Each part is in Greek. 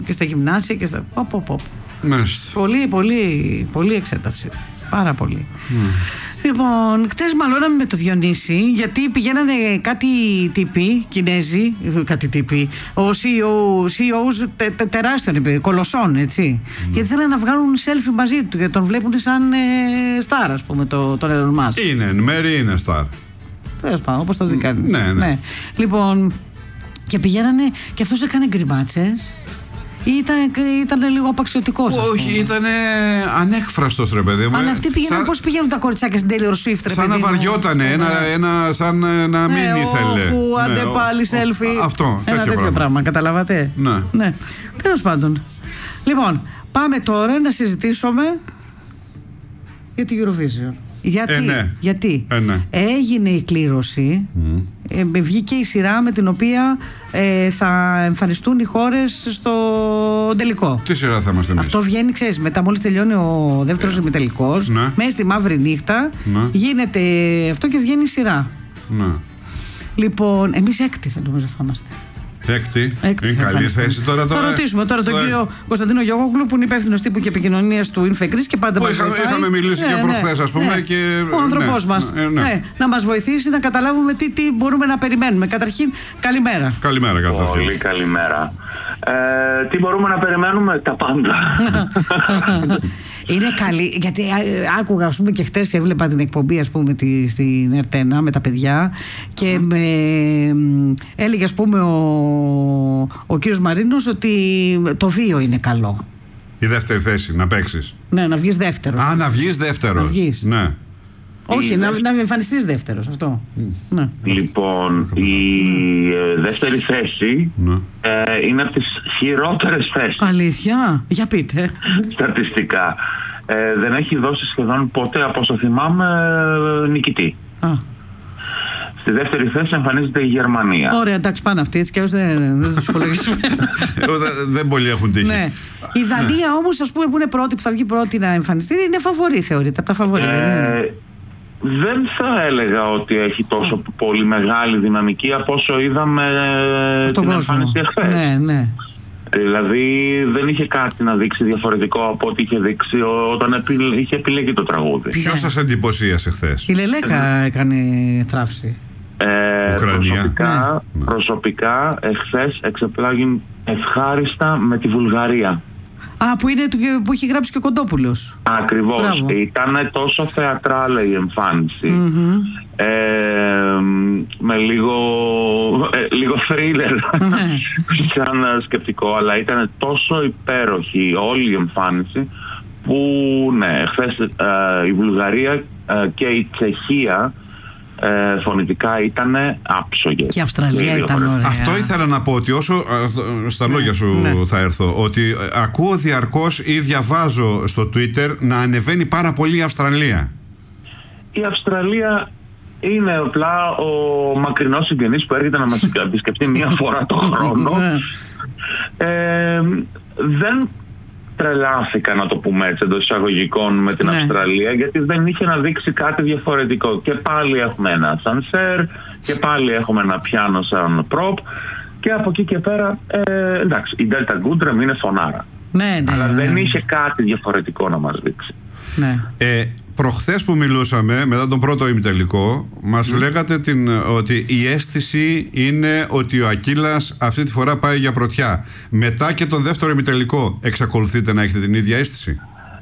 και στα γυμνάσια και στα. Πολύ, πολύ, πολύ εξέταση. Πάρα πολύ. Λοιπόν, χτες μαλώναμε με το Διονύση, γιατί πηγαίνανε κάτι τύποι Κινέζοι, κάτι τύποι, ο CEOs τεράστιων, κολοσσών, έτσι. Γιατί θέλανε να βγάλουν selfie μαζί του, γιατί τον βλέπουν σαν star, ας πούμε, τον Elon Musk. Είναι, εν μέρει είναι star. Τέλος πάντων, όπως το δει. Ναι. Λοιπόν, και πηγαίνανε και αυτός έκανε γκριμάτσες. Ήταν λίγο απαξιωτικός. Όχι, ήταν ανέκφραστος, ρε παιδί μου. Αλλά αυτοί πήγαιναν, πώς πηγαίνουν τα κοριτσάκια στην Taylor Swift, ρε παιδί μου. Σαν να βαριότανε, σαν να μην ήθελε. Που άντε πάλι selfie. Αυτό, ένα τέτοιο πράγμα, καταλαβατε. Ναι. Τέλος πάντων. Λοιπόν, πάμε τώρα να συζητήσουμε για την Eurovision. Γιατί έγινε η κλήρωση, βγήκε η σειρά με την οποία θα εμφανιστούν οι χώρες στο τελικό. Τι σειρά θα είμαστε εμείς? Αυτό βγαίνει, ξέρεις, μετά μόλις τελειώνει ο δεύτερος ημιτελικός, μέσα στη μαύρη νύχτα, γίνεται αυτό και βγαίνει η σειρά. Λοιπόν, εμείς έκτη θα νομίζω θα είμαστε. Έκτη. Είναι καλή θέση τώρα. Θα ρωτήσουμε τώρα τον κύριο Κωνσταντίνο Γιώγογλου, που είναι υπεύθυνος τύπου και επικοινωνίας του Infekris και πάντα μας βοηθάει. Είχαμε μιλήσει και προχθές, ας πούμε. Ο άνθρωπός μας. Να μας βοηθήσει να καταλάβουμε τι μπορούμε να περιμένουμε. Καταρχήν, καλημέρα. Καλημέρα, καταρχήν. Πολύ καλημέρα. Τι μπορούμε να περιμένουμε? Τα πάντα. Είναι καλή, γιατί άκουγα, ας πούμε, και χτες και έβλεπα την εκπομπή, ας πούμε, στην Ερτένα με τα παιδιά και έλεγε, ας πούμε, ο κύριος Μαρίνος ότι το 2 είναι καλό. Η δεύτερη θέση, να παίξεις. Ναι, να βγεις δεύτερος. Να βγεις δεύτερος. Ναι. Όχι, να εμφανιστείς δεύτερος, αυτό. Ναι. Λοιπόν, η δεύτερη θέση είναι από τις χειρότερες θέσεις. Αλήθεια? Για πείτε. Στατιστικά. Δεν έχει δώσει σχεδόν ποτέ, από όσο θυμάμαι, νικητή. Στη δεύτερη θέση εμφανίζεται η Γερμανία. Ωραία, εντάξει, πάνε αυτοί, έτσι κι αλλιώς δεν τους υπολογίσουμε. Δεν πολλοί έχουν τύχει. Ναι. Η Δανία όμως, ας πούμε, που είναι πρώτη, που θα βγει πρώτη να εμφανιστεί, είναι φαβορί, θεωρείται, από τα φαβορί, δεν είναι? Δεν θα έλεγα ότι έχει τόσο πολύ μεγάλη δυναμική από όσο είδαμε την εμφάνιση εχθές. Ναι. Δηλαδή δεν είχε κάτι να δείξει διαφορετικό από ό,τι είχε δείξει όταν είχε επιλέγει το τραγούδι. Ποιος σας εντυπωσίασε χθες? Η Λελέκα έκανε θράψη. Προσωπικά εχθές εξεπλάγει ευχάριστα με τη Βουλγαρία. Που έχει γράψει και ο Κοντόπουλος. Ακριβώς. Ήταν τόσο θεατράλα η εμφάνιση. Με λίγο θρίλερ σαν σκεπτικό, αλλά ήταν τόσο υπέροχη όλη η εμφάνιση που ναι, χθες η Βουλγαρία και η Τσεχία φωνητικά ήταν άψογες. Και η Αυστραλία ήταν ωραία. Αυτό ήθελα να πω, ότι όσο στα λόγια σου θα έρθω, ότι ακούω διαρκώς ή διαβάζω στο Twitter να ανεβαίνει πάρα πολύ η Αυστραλία. Η Αυστραλία είναι απλά ο μακρινός συγγενής που έρχεται να μας επισκεφτεί μία φορά το χρόνο. Δεν τρελάθηκα, να το πούμε έτσι, εντός εισαγωγικών, με την Αυστραλία, γιατί δεν είχε να δείξει κάτι διαφορετικό. Και πάλι έχουμε ένα σανσέρ και πάλι έχουμε ένα πιάνο σαν προπ και από εκεί και πέρα εντάξει, η Delta Goodrem είναι φωνάρα. Αλλά δεν είχε κάτι διαφορετικό να μας δείξει. Προχθές που μιλούσαμε μετά τον πρώτο ημιτελικό, μας λέγατε ότι η αίσθηση είναι ότι ο Ακύλας αυτή τη φορά πάει για πρωτιά. Μετά και τον δεύτερο ημιτελικό, εξακολουθείτε να έχετε την ίδια αίσθηση?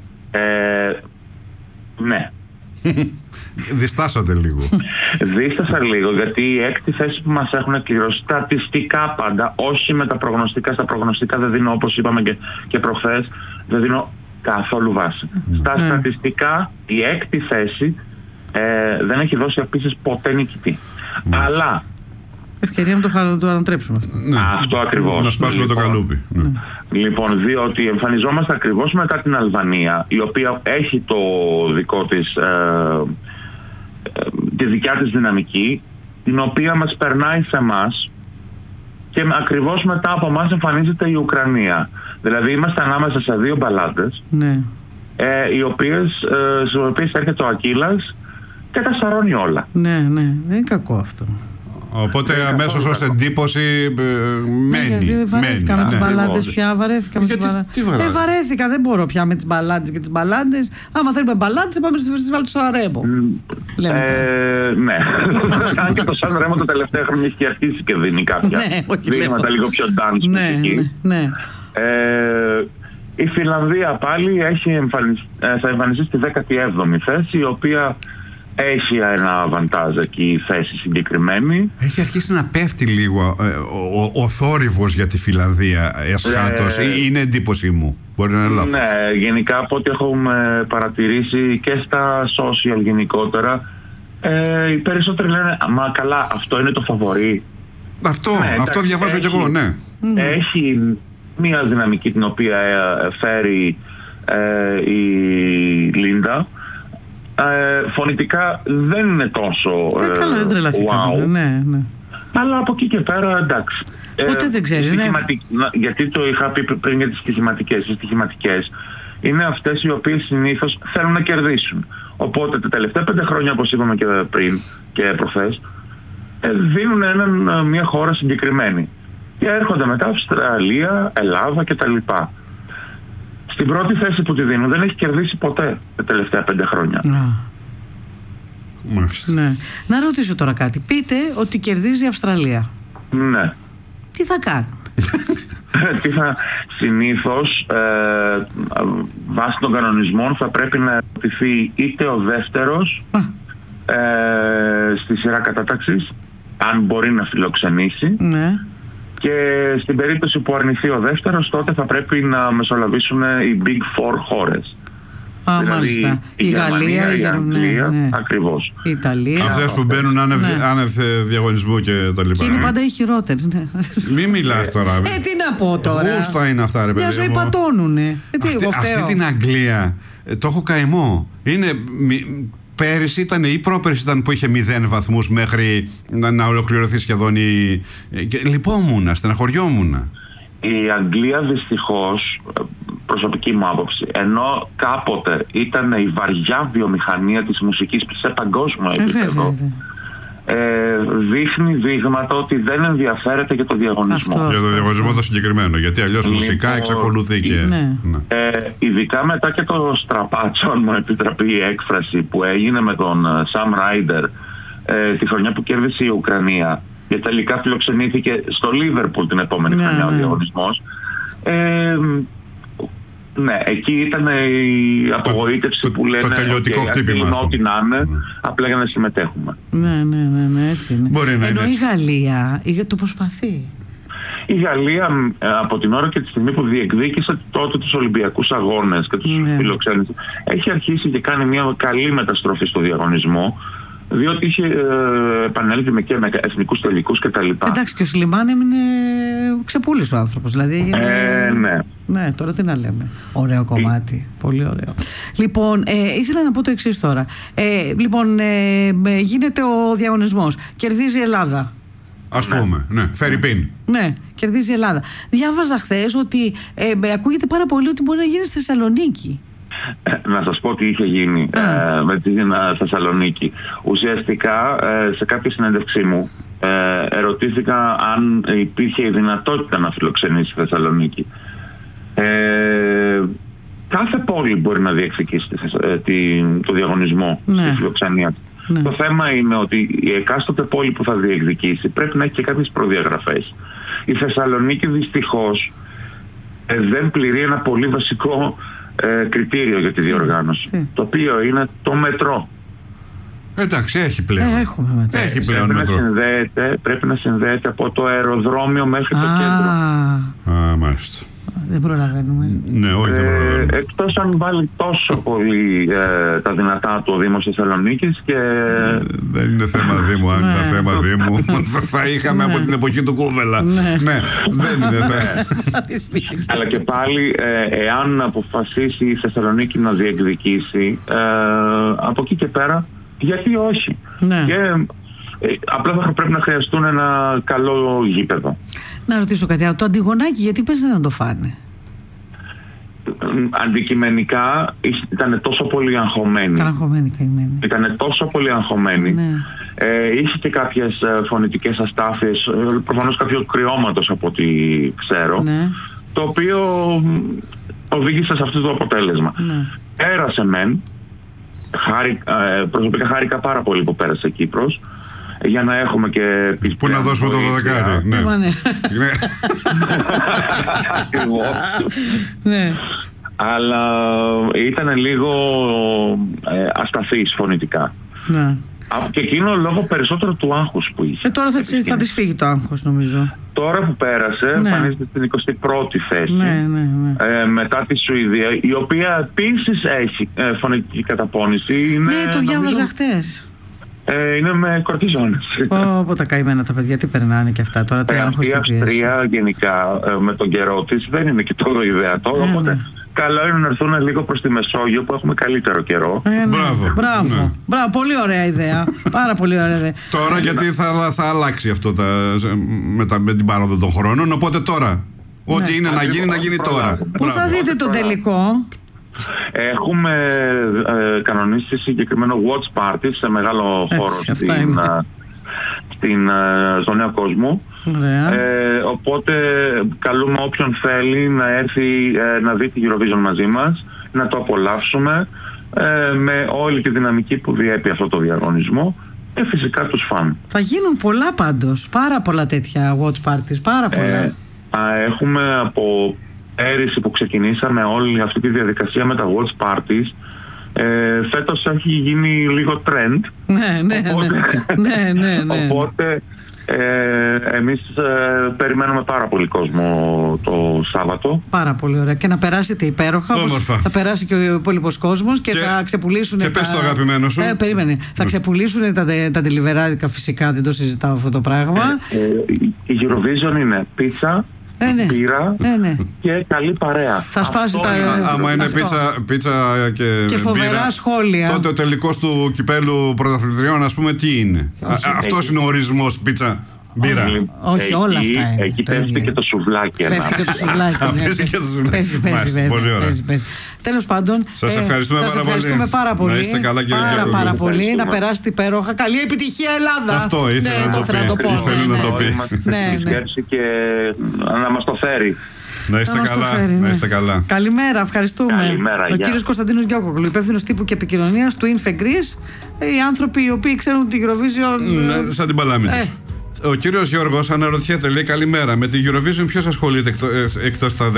Ναι. Διστάσατε λίγο. Δίστασα λίγο, γιατί η έκτη θέση που μας έχουν κληρώσει στατιστικά πάντα, όχι με τα προγνωστικά, στα προγνωστικά δεν δίνω, όπως είπαμε και προχθές, δεν δίνω καθόλου βάση. Στα στατιστικά η έκτη θέση δεν έχει δώσει επίσης ποτέ νικητή. Αλλά ευκαιρία να το ανατρέψουμε αυτό. Αυτό ακριβώς. Να σπάσουμε το καλούπι. Λοιπόν, διότι εμφανιζόμαστε ακριβώς μετά την Αλβανία, η οποία έχει το δικό της τη δικιά της δυναμική, την οποία μας περνάει σε εμάς, και ακριβώς μετά από εμάς εμφανίζεται η Ουκρανία. Δηλαδή είμαστε ανάμεσα σε δύο μπαλάντες, οι οποίες έρχεται ο Ακύλας και τα σαρώνει όλα. Ναι, δεν είναι κακό αυτό. Οπότε αμέσως ως εντύπωση μένει. Βαρέθηκα με τις μπαλάντες πια. Βαρέθηκα, δεν μπορώ πια με τις μπαλάντες και τις μπαλάντες. Άμα θέλουμε μπαλάντες, πάμε στη φεστιβάλ του Σανρέμο. Ναι. Αν και το Σανρέμο τα τελευταία χρόνια έχει αρχίσει και δίνει κάποια δείγματα λίγο πιο dance μουσική. Η Φινλανδία πάλι θα εμφανιστεί στη 17η θέση, η οποία έχει ένα αβαντάζ εκεί η θέση συγκεκριμένη. Έχει αρχίσει να πέφτει λίγο ο θόρυβος για τη Φινλανδία εσχάτως, είναι εντύπωση μου. Μπορεί να είναι λάθος. Ναι, γενικά από ό,τι έχουμε παρατηρήσει και στα social γενικότερα, οι περισσότεροι λένε μα καλά, αυτό είναι το φαβορί. Αυτό διαβάζω κι εγώ, ναι. Έχει μια δυναμική την οποία φέρει η Λίντα. Φωνητικά δεν είναι τόσο καλά, δεν wow. Ναι. Αλλά από εκεί και πέρα εντάξει. Ποτέ δεν ξέρεις, γιατί το είχα πει πριν για τις στοιχηματικές. Οι στοιχηματικές είναι αυτές οι οποίες συνήθως θέλουν να κερδίσουν. Οπότε τα τελευταία 5 χρόνια, όπως είπαμε και πριν και προχθές, δίνουν μια χώρα συγκεκριμένη. Και έρχονται μετά Αυστραλία, Ελλάδα κτλ. Στην πρώτη θέση που τη δίνουν δεν έχει κερδίσει ποτέ τα τελευταία 5 χρόνια. Ναι. Να ρωτήσω τώρα κάτι. Πείτε ότι κερδίζει η Αυστραλία. Ναι. Τι θα κάνει? Συνήθως βάσει των κανονισμών θα πρέπει να ερωτηθεί είτε ο δεύτερος στη σειρά κατάταξης, αν μπορεί να φιλοξενήσει. Ναι. Και στην περίπτωση που αρνηθεί ο δεύτερος, τότε θα πρέπει να μεσολαβήσουν οι Big Four χώρες. Δηλαδή μάλιστα. Η Γαλλία, η Αγγλία, ναι. Ακριβώς. Η Ιταλία. Αυτές που μπαίνουν άνευ διαγωνισμού και τα λοιπά. Και είναι πάντα οι χειρότερες. Ναι. Μην μιλάς τώρα. Τι να πω τώρα. Γούστα είναι αυτά, ρε παιδί μου. Μια ζωή πατώνουνε. Αυτή την Αγγλία το έχω καημό. Είναι... Πέρυσι ήταν ή πρόπερσι ήταν που είχε 0 βαθμούς μέχρι να ολοκληρωθεί σχεδόν λυπόμουν, στεναχωριόμουν. Η Αγγλία δυστυχώς, προσωπική μου άποψη, ενώ κάποτε ήταν η βαριά βιομηχανία της μουσικής σε παγκόσμιο επίπεδο, δείχνει δείγματα ότι δεν ενδιαφέρεται για το διαγωνισμό. Για το διαγωνισμό το συγκεκριμένο, γιατί αλλιώς μουσικά εξακολουθεί και... Ειδικά μετά και το στραπάτσο, αν μου επιτραπεί η έκφραση, που έγινε με τον Sam Ryder τη χρονιά που κέρδισε η Ουκρανία, και τελικά φιλοξενήθηκε στο Λίβερπουλ την επόμενη χρονιά ο διαγωνισμός. Ναι, εκεί ήταν η απογοήτευση που λένε το τελειωτικό χτύπημα. Ό,τι να είναι, απλά για να συμμετέχουμε. Ναι, έτσι είναι. Ενώ η Γαλλία το προσπαθεί. Η Γαλλία από την ώρα και τη στιγμή που διεκδίκησε τότε τους Ολυμπιακούς Αγώνες και τους φιλοξένησε, έχει αρχίσει και κάνει μια καλή μεταστροφή στο διαγωνισμό, διότι είχε επανέλθει και με εθνικούς τελικούς κτλ. Εντάξει, και ο Σλιμάν έμεινε ξεπούλης ο άνθρωπος. Δηλαδή ναι, τώρα τι να λέμε. Ωραίο κομμάτι. Πολύ ωραίο. Λοιπόν, ήθελα να πω το εξής τώρα. Γίνεται ο διαγωνισμός. Κερδίζει η Ελλάδα. Ας πούμε, φέρει πίν. Ναι, κερδίζει η Ελλάδα. Διάβαζα χθες ότι ακούγεται πάρα πολύ ότι μπορεί να γίνει στη Θεσσαλονίκη. Να σας πω τι είχε γίνει με τη Θεσσαλονίκη. Ουσιαστικά σε κάποια συνέντευξή μου ερωτήθηκα αν υπήρχε η δυνατότητα να φιλοξενήσει η Θεσσαλονίκη. Κάθε πόλη μπορεί να διεκδικήσει το διαγωνισμό στη φιλοξενία. Το θέμα είναι ότι η εκάστοτε πόλη που θα διεκδικήσει πρέπει να έχει και κάποιες προδιαγραφές. Η Θεσσαλονίκη δυστυχώς δεν πληρεί ένα πολύ βασικό κριτήριο για τη διοργάνωση, το οποίο είναι το μετρό. Εντάξει, έχει πλέον. Έχει πλέον μετρό. Πρέπει να συνδέεται από το αεροδρόμιο μέχρι το κέντρο. Μάλιστα. Δεν προλαβαίνουμε. Ναι, όχι, δεν προλαβαίνουμε. Εκτός αν βάλει τόσο πολύ τα δυνατά του ο Δήμος Θεσσαλονίκης και... δεν είναι θέμα Δήμου. Αν ήταν θέμα Δήμου θα είχαμε από την εποχή του Κούβελα. Ναι, δεν είναι θέμα. Αλλά και πάλι, εάν αποφασίσει η Θεσσαλονίκη να διεκδικήσει, από εκεί και πέρα, γιατί όχι. Και απλά θα πρέπει να χρειαστούν ένα καλό γήπεδο. Να ρωτήσω κάτι άλλο. Το Αντιγονάκι, γιατί πες να το φάνε? αντικειμενικά ήταν τόσο πολύ αγχωμένη. Ήταν τόσο πολύ αγχωμένη. Ναι. Είχε και κάποιες φωνητικές αστάθειες, προφανώς κάποιο κρυώματος από ό,τι ξέρω, ναι. Το οποίο οδήγησε σε αυτό το αποτέλεσμα. Ναι. Πέρασε μεν, προσωπικά χάρηκα πάρα πολύ που πέρασε Κύπρος, για να έχουμε και... Πού να δώσουμε το 12. Ναι. Ναι. Αλλά ήταν λίγο ασταθής φωνητικά. Ναι. Και εκείνο λόγω περισσότερο του άγχους που είχε. Τώρα θα της φύγει το άγχος, νομίζω. Τώρα που πέρασε, εμφανίζεται στην 21η θέση. Ναι. Μετά τη Σουηδία, η οποία επίσης έχει φωνητική καταπώνηση. Ναι, το διάβαζα χτες. Είναι με κορτιζόνες. Πω τα καημένα τα παιδιά, τι περνάνε και αυτά τώρα. Η Αυστρία γενικά με τον καιρό της δεν είναι και todo ιδεατό. Οπότε καλό είναι να έρθουν λίγο προς τη Μεσόγειο που έχουμε καλύτερο καιρό. Μπράβο. Πολύ ωραία ιδέα. Πάρα πολύ ωραία ιδέα. Τώρα γιατί θα αλλάξει αυτό με την πάροδο των χρόνων. Οπότε τώρα, ό,τι είναι να γίνει τώρα. Πού θα δείτε τον τελικό? Έχουμε κανονίσει συγκεκριμένο watch party σε μεγάλο χώρο στην στο Νέο Κόσμο. Οπότε καλούμε όποιον θέλει να έρθει να δει τη Eurovision μαζί μας, να το απολαύσουμε με όλη τη δυναμική που διέπει αυτό το διαγωνισμό και φυσικά τους φαν. Θα γίνουν πολλά πάντως, πάρα πολλά τέτοια watch parties, πάρα πολλά. Έχουμε από πέρυσι που ξεκινήσαμε όλη αυτή τη διαδικασία με τα watch parties, φέτος έχει γίνει λίγο trend. Οπότε εμείς περιμένουμε πάρα πολύ κόσμο το Σάββατο. Πάρα πολύ ωραία. Και να περάσετε υπέροχα. Θα περάσει και ο υπόλοιπος κόσμος και θα ξεπουλήσουν. Και πες το αγαπημένο σου. Περίμενε. Θα ξεπουλήσουν τα τελιβεράδικα, φυσικά δεν το συζητάω αυτό το πράγμα. Η Eurovision είναι πίτσα, πύρα και καλή παρέα. Θα σπάσει τα... Άμα είναι πίτσα και φοβερά μπύρα, σχόλια. τότε ο τελικός του κυπέλου πρωταθλητριών, ας πούμε, τι είναι? Αυτός είναι ο ορισμός πίτσα. Μπύρα. Όχι, όλα αυτά είναι. Εκεί πέφτει και το σουβλάκι. Πέφτει και το σουβλάκι. Παίζει. Τέλος πάντων, σας ευχαριστούμε πάρα πολύ. Να είστε καλά, κύριε Γιώργο. Πάρα πολύ. Να περάσετε υπέροχα. Καλή επιτυχία, Ελλάδα. Αυτό ήθελα να το πει. Και να μας το φέρει. Να είστε καλά. Καλημέρα, ευχαριστούμε. Καλημέρα, ο κύριος Κωνσταντίνος Γιώκογλου, υπεύθυνος τύπου και επικοινωνίας του Infegris. Οι άνθρωποι οι οποίοι ξέρουν την Eurovision. Σαν την παλάμη τους. Ο κύριος Γιώργος αναρωτιέται, λέει, καλημέρα. Με την Eurovision ποιος ασχολείται εκτός τα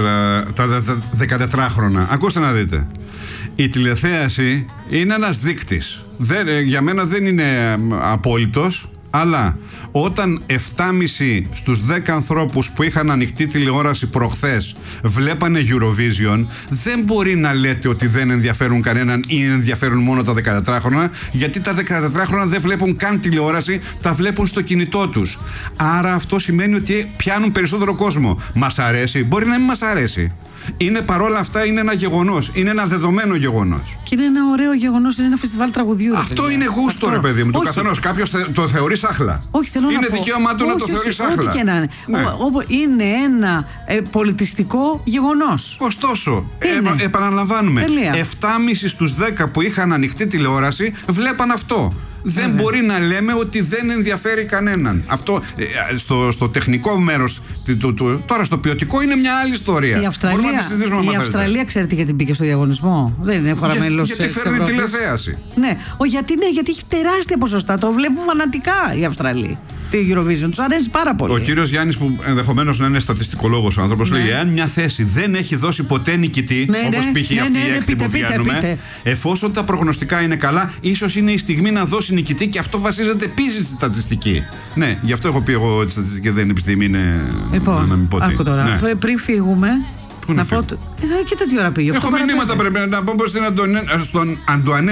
14χρονα? Ακούστε να δείτε. Η τηλεθέαση είναι ένας δείκτης. Για μένα δεν είναι απόλυτος, αλλά όταν 7,5 στους 10 ανθρώπους που είχαν ανοιχτή τηλεόραση προχθές βλέπανε Eurovision, δεν μπορεί να λέτε ότι δεν ενδιαφέρουν κανέναν ή ενδιαφέρουν μόνο τα 14χρονα, γιατί τα 14χρονα δεν βλέπουν καν τηλεόραση, τα βλέπουν στο κινητό τους. Άρα αυτό σημαίνει ότι πιάνουν περισσότερο κόσμο. Μας αρέσει? Μπορεί να μην μας αρέσει. Είναι παρόλα αυτά, είναι ένα γεγονός. Είναι ένα δεδομένο γεγονός. Και είναι ένα ωραίο γεγονός, είναι ένα φεστιβάλ τραγουδιού. Αυτό είναι γούστο, ρε παιδί μου. Το καθενός. Κάποιος το θεωρεί σάχλα. Όχι, θέλω είναι να πω. δικαίωμά του να το θεωρεί σάχλα. Ό,τι και να είναι. Είναι ένα πολιτιστικό γεγονός. Ωστόσο, επαναλαμβάνουμε. 7,5 στους 10 που είχαν ανοιχτή τηλεόραση βλέπαν αυτό. Δεν μπορεί να λέμε ότι δεν ενδιαφέρει κανέναν. Αυτό στο τεχνικό μέρος, τώρα στο ποιοτικό είναι μια άλλη ιστορία. Η Αυστραλία ξέρετε γιατί μπήκε στο διαγωνισμό? Δεν είναι χώρα μέλος της Ευρώπης. Γιατί φέρνει τηλεθέαση. Ναι, γιατί έχει τεράστια ποσοστά. Το βλέπουν φανατικά οι Αυστραλοί. Τη Eurovision, τους αρέσει πάρα πολύ. Ο κύριος Γιάννης, που ενδεχομένως να είναι στατιστικολόγος ο άνθρωπος, λέει: εάν μια θέση δεν έχει δώσει ποτέ νικητή, όπως π.χ. αυτή η έκτη που βγαίνουμε, εφόσον τα προγνωστικά είναι καλά, ίσως είναι η στιγμή να δώσει νικητή, και αυτό βασίζεται επίσης στη στατιστική. Ναι, γι' αυτό έχω πει εγώ ότι η στατιστική δεν είναι επιστήμη, είναι. Λοιπόν, να μην πω άκου τώρα. Ναι. Πριν φύγουμε. Να πω. Κοίτα τι ώρα πήγε. Έχω μηνύματα, πρέπει να πω στον Αντουανέτ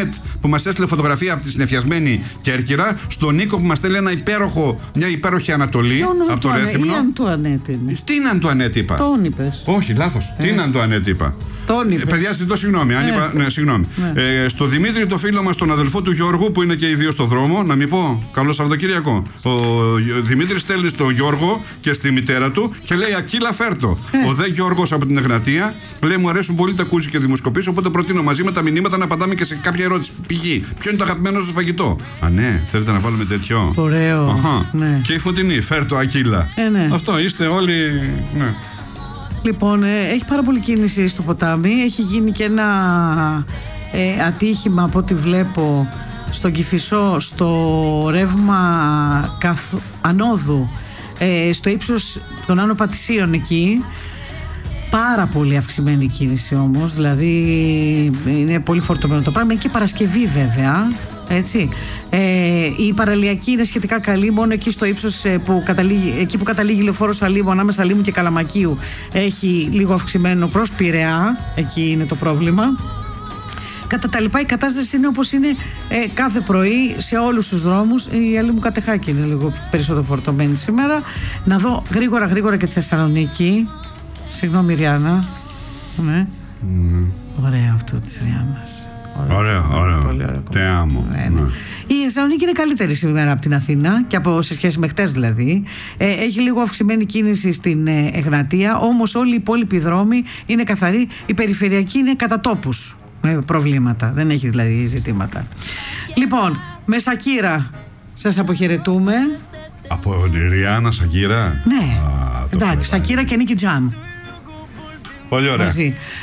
που μας έστειλε φωτογραφία από τη συννεφιασμένη Κέρκυρα, στον Νίκο που μας στέλνει μια υπέροχη Ανατολή από το Ρέθυμνο. Ή Αντουανέτ είναι. Τι είναι Αντουανέτ είπα? Τον είπες. Όχι, λάθος. Τι είναι Αντουανέτ είπα? Παιδιά, ζητώ συγγνώμη. Συγγνώμη. Στο Δημήτρη, το φίλο μας, τον αδελφό του Γιώργου, που είναι και οι δύο στο δρόμο, να μην πω καλό Σαββατοκύριακο. Ο Δημήτρης στέλνει στον Γιώργο και στη μητέρα του και λέει: Ακύλα, φέρτο. Ο δε Γιώργος από την Εγνατία λέει: Μου αρέσουν πολύ τα κούζι και δημοσκοπήσεις, οπότε προτείνω μαζί με τα μηνύματα να απαντάμε και σε κάποια ερώτηση. Π.χ. ποιο είναι το αγαπημένο σας φαγητό? Α, ναι, θέλετε να βάλουμε τέτοιο? Ωραίο. Ναι. Και η Φωτεινή, φέρτο Ακύλα. Ναι. Αυτό είστε όλοι. Ναι. Λοιπόν, έχει πάρα πολύ κίνηση στο ποτάμι. Έχει γίνει και ένα ατύχημα από ό,τι βλέπω στον Κηφισό, στο ρεύμα ανόδου, στο ύψος των Άνω Πατησίων εκεί. Πάρα πολύ αυξημένη κίνηση όμως, δηλαδή είναι πολύ φορτωμένο το πράγμα. Είναι και Παρασκευή βέβαια, έτσι. Η παραλιακή είναι σχετικά καλή, μόνο εκεί στο ύψος εκεί που καταλήγει η λεωφόρος Σαλίμου, ανάμεσα Σαλίμου και Καλαμακίου, έχει λίγο αυξημένο προς Πειραιά, εκεί είναι το πρόβλημα. Κατά τα λοιπά η κατάσταση είναι όπως είναι κάθε πρωί σε όλους τους δρόμους. Η άλλη μου Κατεχάκη είναι λίγο περισσότερο φορτωμένη σήμερα. Να δω γρήγορα και τη Θεσσαλονίκη. Συγγνώμη Ριάννα. Ναι. Ωραίο αυτό της Ριάννας. Ωραίο. Πολύ ωραίο. Τε άμμο. Ναι. Η Θεσσαλονίκη είναι καλύτερη σήμερα από την Αθήνα και σε σχέση με χτες δηλαδή. Έχει λίγο αυξημένη κίνηση στην Εγνατία, όμως όλοι οι υπόλοιποι δρόμοι είναι καθαροί. Η περιφερειακή είναι κατά τόπους με προβλήματα. Δεν έχει δηλαδή ζητήματα. Λοιπόν, με Σακύρα σας αποχαιρετούμε. Από Ριάννα Σακύρα. Ναι. Εντάξει, Σακύρα και Νίκη Τζαμ. Πολύ ωραία.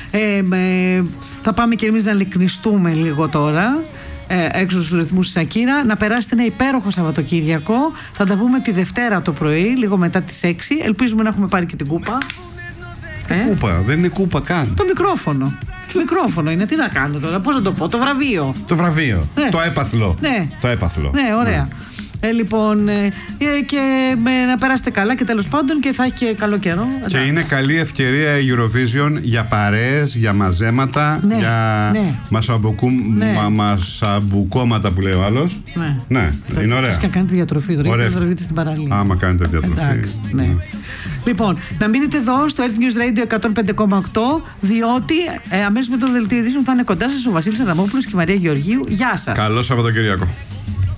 Θα πάμε και εμείς να λυκνιστούμε λίγο τώρα έξω στους ρυθμούς της Σακύρα. Να περάσετε ένα υπέροχο Σαββατοκύριακο. Θα τα πούμε τη Δευτέρα το πρωί, λίγο μετά τις 6. Ελπίζουμε να έχουμε πάρει και την κούπα. Κούπα, δεν είναι κούπα καν. Το μικρόφωνο. Το μικρόφωνο είναι, τι να κάνω τώρα, πώς να το πω, το βραβείο. Το βραβείο. Ναι. Το έπαθλο. Ναι. Το έπαθλο. Ναι, ωραία. Λοιπόν, και να περάσετε καλά και τέλος πάντων και θα έχει και καλό καιρό. Και είναι καλή ευκαιρία η Eurovision για παρέες, για μαζέματα, για μασαμπουκώματα που λέει ο άλλος. Ναι, είναι ωραία. Και κάνετε διατροφή, διατροφή στην παραλία. Άμα κάνετε διατροφή. Εντάξει, ναι. Λοιπόν, να μείνετε εδώ στο Earth News Radio 105,8, διότι αμέσως με το δελτίο ειδήσεων θα είναι κοντά σας ο Βασίλης Αδαμόπουλος και η Μαρία Γεωργίου. Γεια σας. Καλό Σαββατοκύριακο.